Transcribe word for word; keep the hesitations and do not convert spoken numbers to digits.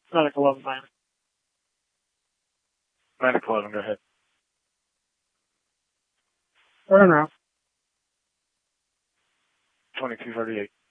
Medic eleven, Miami. Medic eleven, go ahead. We're en route. twenty-two thirty-eight.